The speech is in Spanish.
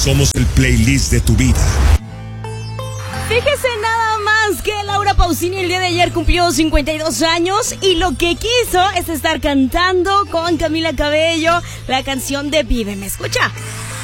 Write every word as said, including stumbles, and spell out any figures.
Somos el playlist de tu vida. Fíjese nada más que Laura Pausini el día de ayer cumplió cincuenta y dos años y lo que quiso es estar cantando con Camila Cabello la canción de Víveme. Escucha.